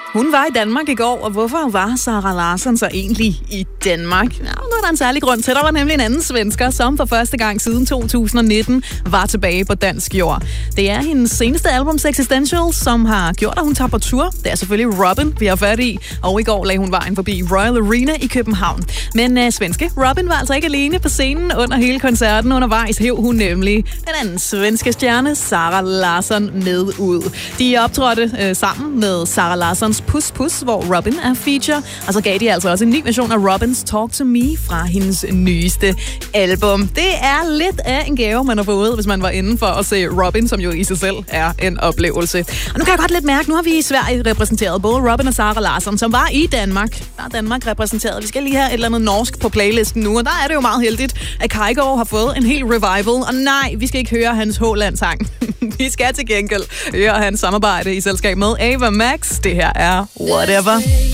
Hun var i Danmark i går, og hvorfor var Zara Larsson så egentlig i Danmark? Ja, nu er der en særlig grund til. Der var nemlig en anden svensker, som for første gang siden 2019 var tilbage på dansk jord. Det er hendes seneste album, Existential, som har gjort, at hun tager på tur. Det er selvfølgelig Robyn, vi har fat i, og i går lagde hun vejen forbi Royal Arena i København. Men svenske Robyn var altså ikke alene på scenen under hele koncerten. Undervejs hæv hun nemlig den anden svenske stjerne, Zara Larsson, med ud. De optrådte sammen med Zara Larssons Puss Puss, hvor Robyn er feature, og så gav de altså også en ny version af Robins Talk to Me fra hendes nyeste album. Det er lidt af en gave, man har fået, hvis man var inde for at se Robyn, som jo i sig selv er en oplevelse. Og nu kan jeg godt lidt mærke, nu har vi i Sverige repræsenteret både Robyn og Zara Larsson, som var i Danmark. Der er Danmark repræsenteret. Vi skal lige have et eller andet norsk på playlisten nu, og der er det jo meget heldigt, at Kygo har fået en hel revival. Og nej, vi skal ikke høre hans Håland-sang. Vi skal til gengæld høre hans samarbejde i selskab med Ava Max. Det her er Whatever.